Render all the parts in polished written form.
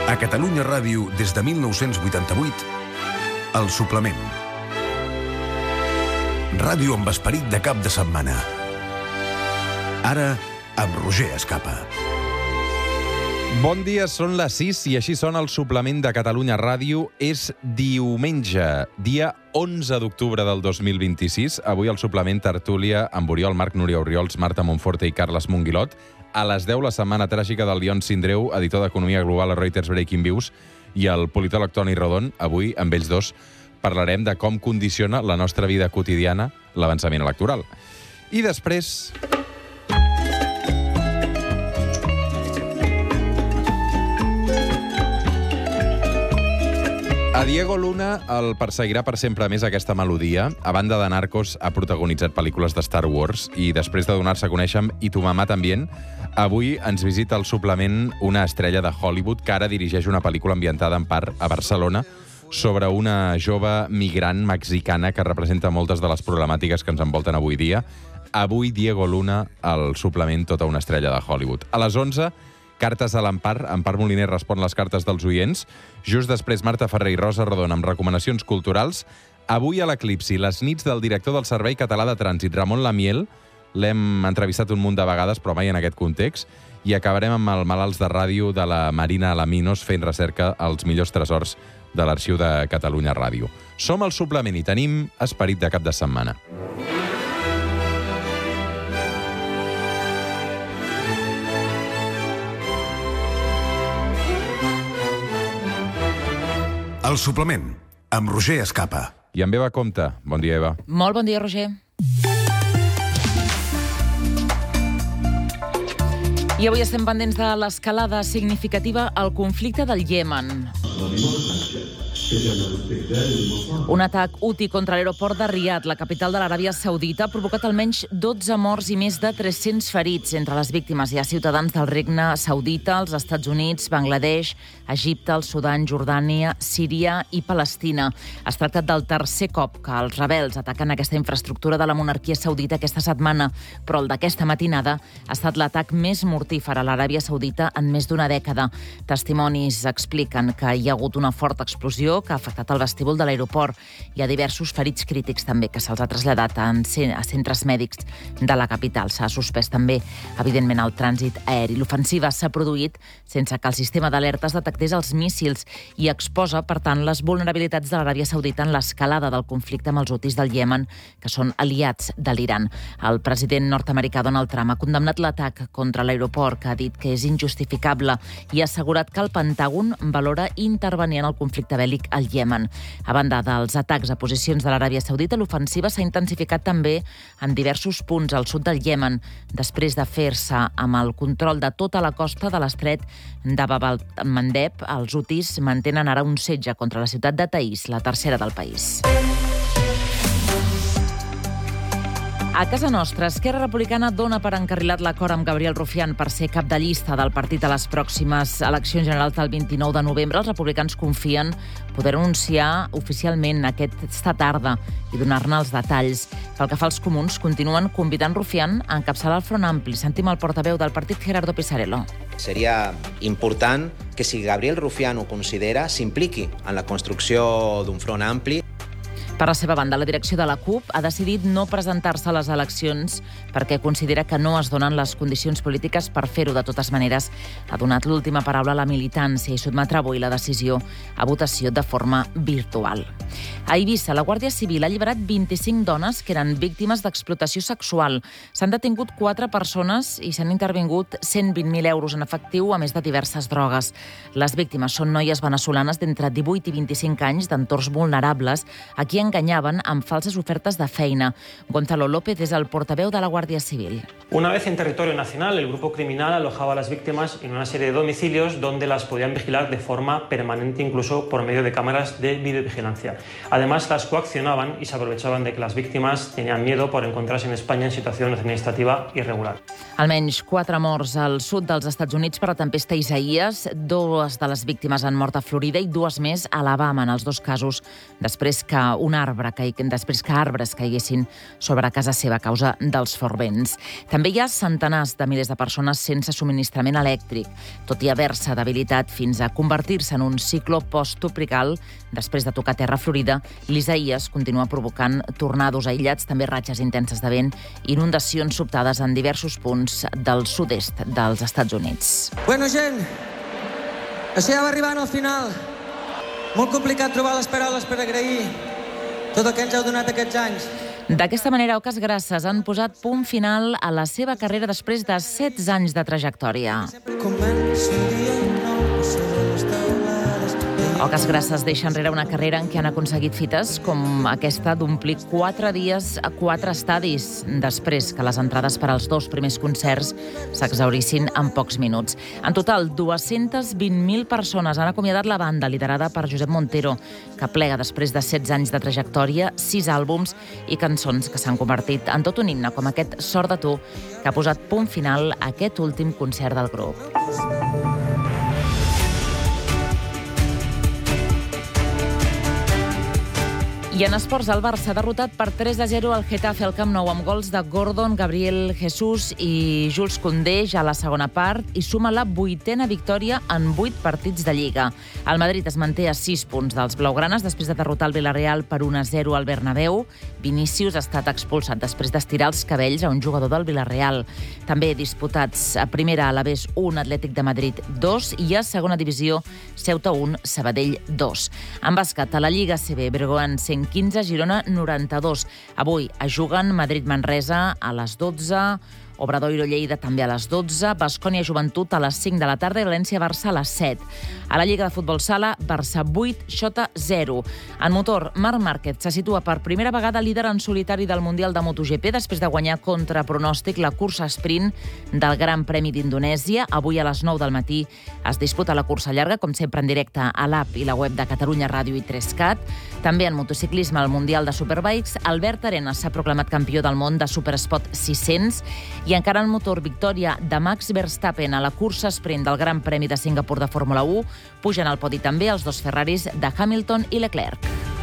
A Catalunya Ràdio, des de 1988, El Suplement. Ràdio amb esperit de cap de setmana. Ara, amb Roger Escapa. Bon dia, són les 6 i així sona El Suplement de Catalunya Ràdio. És diumenge, dia 11 d'octubre del 2026. Avui el Suplement tertúlia amb Oriol Marc, Núria Oriols, Marta Monforte i Carles Monguilot. A les 10, la setmana tràgica del Lion Sindreu, editor d'Economia Global a Reuters Breaking Views, i el politòleg Toni Rodon. Avui, amb ells dos, parlarem de com condiciona la nostra vida quotidiana l'avançament electoral. I després... A Diego Luna el perseguirà per sempre més aquesta melodia. A banda de Narcos, ha protagonitzat pel·lícules de Star Wars i després de donar-se a conèixer amb I tu mamà també, avui ens visita al Suplement una estrella de Hollywood que ara dirigeix una pel·lícula ambientada en part a Barcelona sobre una jove migrant mexicana que representa moltes de les problemàtiques que ens envolten avui dia. Avui Diego Luna al Suplement, tota una estrella de Hollywood. A les 11... Cartes a l'Empar. Empar Moliner respon les cartes dels oients. Just després, Marta Ferrer i Rosa Rodon amb recomanacions culturals. Avui a l'Eclipsi, les nits del director del Servei Català de Trànsit, Ramon Lamiel. L'hem entrevistat un munt de vegades, però mai en aquest context. I acabarem amb el Malalts de Ràdio de la Marina Alaminos fent recerca als millors tresors de l'Arxiu de Catalunya Ràdio. Som al Suplement i tenim esperit de cap de setmana. El Suplement, amb Roger Escapa. I amb Eva Compte. Bon dia, Eva. Molt bon dia, Roger. I avui estem pendents de l'escalada significativa al conflicte del Iemen. Un atac Houthi contra l'aeroport de Riad, la capital de l'Aràbia Saudita, ha provocat almenys 12 morts i més de 300 ferits. Entre les víctimes hi ha ciutadans del regne saudita, els Estats Units, Bangladesh, Egipte, el Sudan, Jordània, Síria i Palestina. Es tracta del tercer cop que els rebels ataquen aquesta infraestructura de la monarquia saudita aquesta setmana, però el d'aquesta matinada ha estat l'atac més mortífer a l'Aràbia Saudita en més d'una dècada. Testimonis expliquen que hi ha hagut una forta explosió que ha afectat el vestíbul de l'aeroport. Hi ha diversos ferits crítics també que se'ls ha traslladat a centres mèdics de la capital. S'ha suspès també, evidentment, el trànsit aeri. L'ofensiva s'ha produït sense que el sistema d'alertes detectés els míssils i exposa, per tant, les vulnerabilitats de l'Aràbia Saudita en l'escalada del conflicte amb els Houthis del Iemen, que són aliats de l'Iran. El president nord-americà Donald Trump ha condemnat l'atac contra l'aeroport, que ha dit que és injustificable, i ha assegurat que el Pentàgon valora intervenir en el conflicte bèl·lic al Iemen. A banda dels atacs a posicions de l'Aràbia Saudita, l'ofensiva s'ha intensificat també en diversos punts al sud del Iemen, després de fer-se amb el control de tota la costa de l'estret de Bab el-Mandeb. Els Houthis mantenen ara un setge contra la ciutat de Taïs, la tercera del país. A casa nostra, Esquerra Republicana dona per encarrilat l'acord amb Gabriel Rufián per ser cap de llista del partit a les pròximes eleccions generals del 29 de novembre. Els republicans confien poder anunciar oficialment aquesta tarda i donar-ne els detalls. Pel que fa als comuns, continuen convidant Rufián a encapçalar el Front Ampli. Sentim el portaveu del partit, Gerardo Pisarello. Seria important que, si Gabriel Rufián ho considera, s'impliqui en la construcció d'un Front Ampli. Per la seva banda, la direcció de la CUP ha decidit no presentar-se a les eleccions perquè considera que no es donen les condicions polítiques per fer-ho. De totes maneres, ha donat l'última paraula a la militància i sotmetrà avui la decisió a votació de forma virtual. A Eivissa, la Guàrdia Civil ha alliberat 25 dones que eren víctimes d'explotació sexual. S'han detingut 4 persones i s'han intervingut 120.000 euros en efectiu, a més de diverses drogues. Les víctimes són noies venezolanes d'entre 18 i 25 anys d'entorns vulnerables, a qui enganyaven amb falses ofertes de feina. Gonzalo López és el portaveu de la Guàrdia Civil. Una vez en territorio nacional, el grupo criminal alojaba a las víctimas en una serie de domicilios donde las podían vigilar de forma permanente, incluso por medio de cámaras de videovigilancia. Además, las coaccionaban y se aprovechaban de que las víctimas tenían miedo por encontrarse en España en situación administrativa irregular. Almenys 4 morts al sud dels Estats Units per la tempesta Isaías. 2 de les víctimes han mort a Florida i 2 més a Alabama, en els 2 casos, després que una arbre després que arbres caiguessin sobre casa seva a causa dels forts vents. També hi ha centenars de milers de persones sense subministrament elèctric, tot i haver-se debilitat fins a convertir-se en un cicló posttropical. Després de tocar terra florida, l'Isaías continua provocant tornados aïllats, també ratxes intenses de vent i inundacions sobtades en diversos punts del sud-est dels Estats Units. Bueno, gent, així ja va arribant al final. Molt complicat trobar les paraules per agrair tot el que ens heu donat aquests anys. D'aquesta manera, Oques Grasses han posat punt final a la seva carrera després de 16 anys de trajectòria. Oques Grasses deixa enrere una carrera en què han aconseguit fites com aquesta d'omplir 4 dies a 4 estadis, després que les entrades per als 2 primers concerts s'exhaurissin en pocs minuts. En total, 220.000 persones han acomiadat la banda, liderada per Josep Montero, que plega després de 16 anys de trajectòria, 6 àlbums i cançons que s'han convertit en tot un himne, com aquest Sort de tu, que ha posat punt final a aquest últim concert del grup. I en esports, el Barça ha derrotat per 3-0 al Getafe al Camp Nou amb gols de Gordon, Gabriel Jesús i Jules Koundé ja a la segona part i suma la 8a victòria en 8 partits de Lliga. El Madrid es manté a 6 punts dels blaugranes després de derrotar el Villarreal per 1-0 al Bernabéu. Vinícius ha estat expulsat després d'estirar els cabells a un jugador del Villarreal. També disputats a primera Alavés 1, Atlètic de Madrid 2 i a segona divisió Ceuta 1, Sabadell 2. En bàsquet, a la Lliga CB, Breogán 115, Girona 92. Avui es juguen Madrid-Manresa a les 12, Obradoiro-Lleida també a les 12, Baskonia-Joventut a les 5 de la tarda i València-Barça a les 7. A la Lliga de Futbol Sala, Barça 8, Xota 0. En motor, Marc Márquez se situa per primera vegada líder en solitari del Mundial de MotoGP després de guanyar contra pronòstic la cursa sprint del Gran Premi d'Indonèsia. Avui a les 9 del matí es disputa la cursa llarga, com sempre en directe a l'app i la web de Catalunya Ràdio i 3CAT. També en motociclisme al Mundial de Superbikes, Albert Arenas s'ha proclamat campió del món de Supersport 600 i encara en motor, victòria de Max Verstappen a la cursa sprint del Gran Premi de Singapur de Fórmula 1. Pugen al podi també els 2 Ferraris de Hamilton i Leclerc.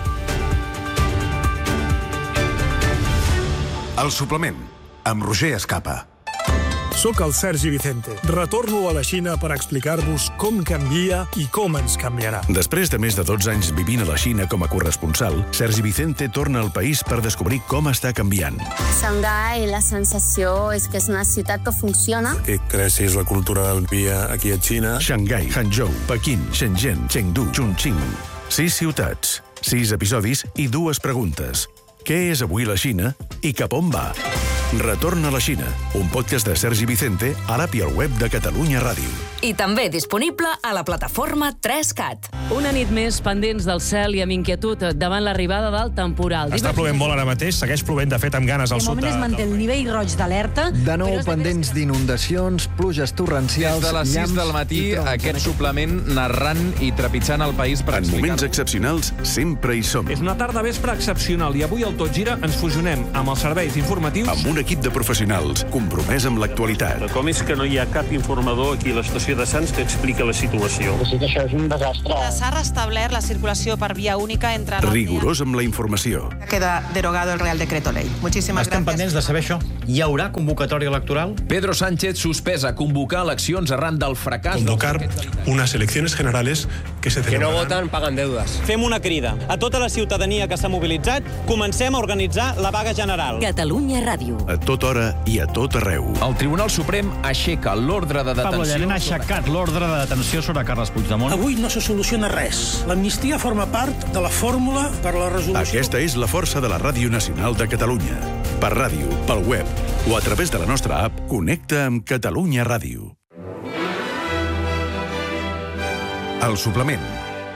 El suplement, amb Roger Escapa. Soc el Sergi Vicente. Retorno a la Xina per explicar-vos com canvia i com ens canviarà. Després de més de 12 anys vivint a la Xina com a corresponsal, Sergi Vicente torna al país per descobrir com està canviant. Xangai, la sensació és que és una ciutat que funciona. Que creixis la cultura del dia aquí a Xina. Xangai, Hangzhou, Pequín, Shenzhen, Chengdu, Chongqing. 6 ciutats, 6 episodis i 2 preguntes. Què és avui la Xina i cap on va? Retorn a la Xina, un podcast de Sergi Vicente a l'app i al web de Catalunya Ràdio. I també disponible a la plataforma 3CAT. Una nit més pendents del cel i amb inquietud davant l'arribada del temporal. Està plovent molt ara mateix, segueix plovent de fet amb ganes al sud. De moment es manté el nivell roig d'alerta. De nou pendents d'inundacions, pluges torrencials, des de les 6 del matí, aquest suplement narrant i trepitjant el país per explicar. En moments excepcionals, sempre hi som. És una tarda vespre excepcional i avui al Tot Gira ens fusionem amb els serveis informatius. Amb un equip de professionals compromès amb l'actualitat. Com és que no hi ha cap informador aquí a l'estació de Sants que explica la situació? Sí que això és un desastre. S'ha restablert la circulació per via única entre... Rigorós amb la informació. Queda derogado el Real Decreto Ley. Muchísimas Estem pendents de saber això. Hi haurà convocatòria electoral? Pedro Sánchez suspès a convocar eleccions arran del fracàs... Convocar unes eleccions generales que se celebraran... Que no voten paguen deudes. Fem una crida a tota la ciutadania que s'ha mobilitzat. Comencem a organitzar la vaga general. Catalunya Ràdio. A tota hora i a tot arreu. El Tribunal Suprem aixeca l'ordre de detenció... Pablo Llarena ha aixecat l'ordre de detenció sobre Carles Puigdemont. Avui no se soluciona res. L'amnistia forma part de la fórmula per a la resolució... Aquesta és la força de la Ràdio Nacional de Catalunya. Per ràdio, pel web o a través de la nostra app, connecta amb Catalunya Ràdio. El suplement.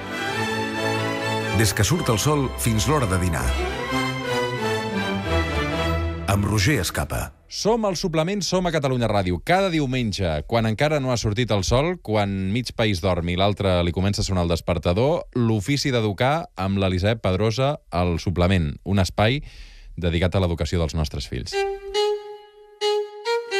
Des que surt el sol fins l'hora de dinar. Amb Roger Escapa. Som al suplement, som a Catalunya Ràdio. Cada diumenge, quan encara no ha sortit el sol, quan mig país dorm i l'altre li comença a sonar el despertador, l'ofici d'educar amb l'Elisabet Pedrosa al suplement, un espai dedicat a l'educació dels nostres fills.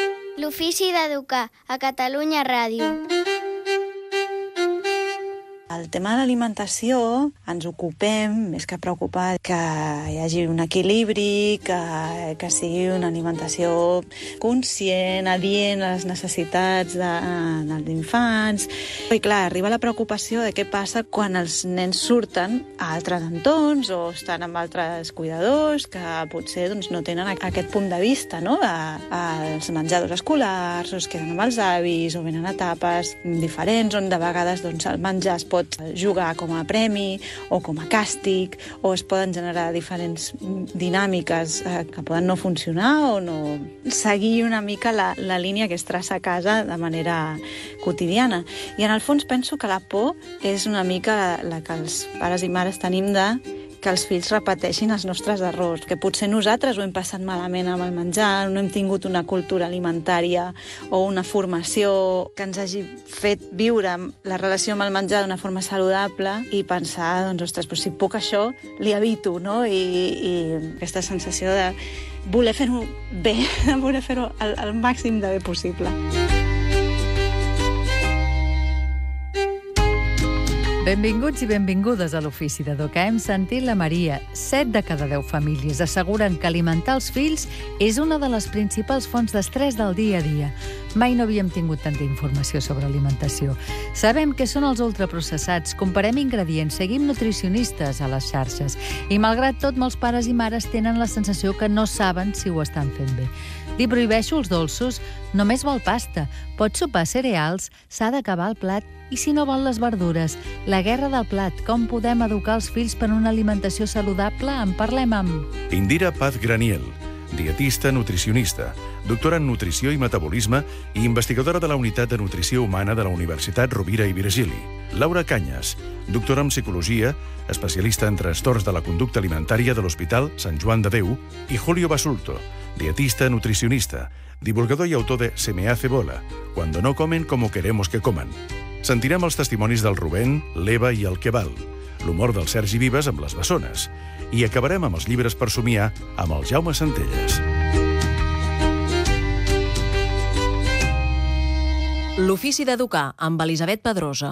L'ofici d'educar a Catalunya Ràdio. el tema de l'alimentació ens ocupem, més que preocupat, que hi hagi un equilibri, que sigui una alimentació conscient, adient a les necessitats dels infants. I clar, arriba la preocupació de què passa quan els nens surten a altres entorns o estan amb altres cuidadors que potser no tenen aquest punt de vista, no? Els menjadors escolars, o es queden amb els avis, o venen a etapes diferents, on de vegades el menjar es pot jugar com a premi o com a càstig, o es poden generar diferents dinàmiques que poden no funcionar o no seguir una mica la línia que es traça a casa de manera quotidiana. I en el fons penso que la por és una mica la que els pares i mares tenim que els fills repeteixin els nostres errors, que potser nosaltres ho hem passat malament amb el menjar, no hem tingut una cultura alimentària o una formació que ens hagi fet viure la relació amb el menjar d'una forma saludable i pensar, ostres, però si puc això, li evito, no? I aquesta sensació de voler fer-ho bé, voler fer-ho el màxim de bé possible. Benvinguts i benvingudes a l'Ofici d'Educar. Hem sentit la Maria. 7 de cada 10 famílies asseguren que alimentar els fills és una de les principals fonts d'estrès del dia a dia. Mai no havíem tingut tanta informació sobre alimentació. Sabem què són els ultraprocessats, comparem ingredients, seguim nutricionistes a les xarxes i, malgrat tot, molts pares i mares tenen la sensació que no saben si ho estan fent bé. Li prohibeixo els dolços, només vol pasta, pot sopar cereals, s'ha d'acabar el plat i si no vol les verdures. La guerra del plat, com podem educar els fills per una alimentació saludable? En parlem amb Indira Paz Graniel, dietista nutricionista, doctora en nutrició i metabolisme i investigadora de la Unitat de Nutrició Humana de la Universitat Rovira i Virgili. Laura Cañas, doctora en psicologia, especialista en trastorns de la conducta alimentària de l'Hospital Sant Joan de Déu, i Julio Basulto, dietista nutricionista, divulgador i autor de Se me hace bola, cuando no comen como queremos que coman. Sentirem els testimonis del Rubén, l'Eva i el Queval, l'humor del Sergi Vives amb les bessones, i acabarem amb els llibres per somiar amb el Jaume Centelles. L'Ofici d'Educar, amb Elisabet Pedrosa.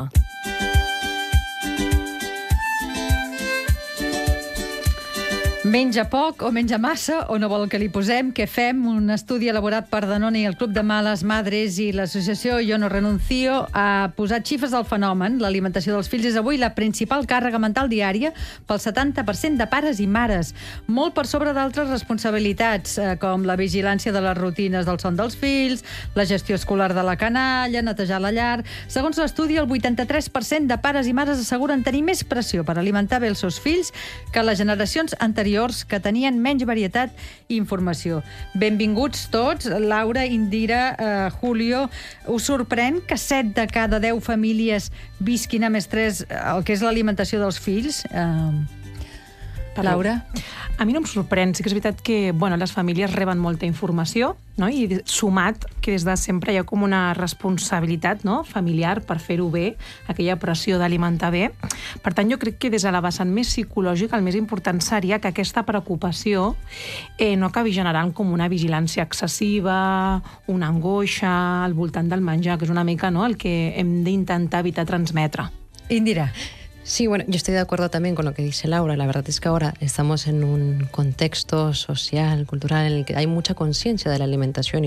Menja poc o menja massa o no vol que li posem? Què fem? Un estudi elaborat per Danone i el Club de Males Madres i l'associació Yo no renuncio ha posat xifres al fenomen. L'alimentació dels fills és avui la principal càrrega mental diària pel 70% de pares i mares, molt per sobre d'altres responsabilitats, com la vigilància de les rutines del son dels fills, la gestió escolar de la canalla, netejar la llar. Segons l'estudi, el 83% de pares i mares asseguren tenir més pressió per alimentar bé els seus fills que les generacions anteriors, que tenien menys varietat i informació. Benvinguts tots. Laura, Indira, Julio, us sorprèn que 7 de cada 10 famílies visquin amb estrès el que és l'alimentació dels fills? Laura? A mi no em sorprèn. Sí que és veritat que les famílies reben molta informació, no? I sumat que des de sempre hi ha com una responsabilitat, no? familiar per fer-ho bé, aquella pressió d'alimentar bé. Per tant, jo crec que des de la vessant més psicològica el més important seria que aquesta preocupació no acabi generant com una vigilància excessiva, una angoixa al voltant del menjar, que és una mica el que hem d'intentar evitar transmetre. Indira. Sí, bueno, yo estoy de acuerdo también con lo que dice Laura. La verdad es que ahora estamos en un contexto social, cultural, en el que hay mucha conciencia de la alimentación y